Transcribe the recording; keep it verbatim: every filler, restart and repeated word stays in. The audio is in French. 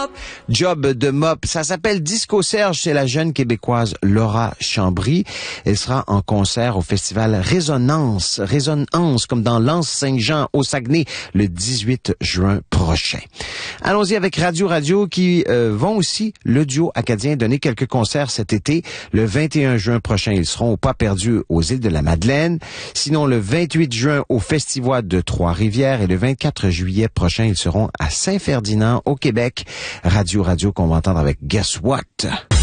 Job de mop. Ça s'appelle Disco Serge. C'est la jeune québécoise Laura Chambry. Elle sera en concert au festival Résonance. Résonance, comme dans l'Anse-Saint-Jean au Saguenay, le dix-huit juin prochain. Allons-y avec Radio Radio qui euh, vont aussi, le duo acadien, donner quelques concerts cet été. Le vingt et un juin prochain, ils seront au Pas Perdu aux îles de la Madeleine. Sinon, le vingt-huit juin au Festival de Trois-Rivières et le vingt-quatre juillet prochain, ils seront à Saint-Ferdinand au Québec. Radio Radio qu'on va entendre avec Guess What?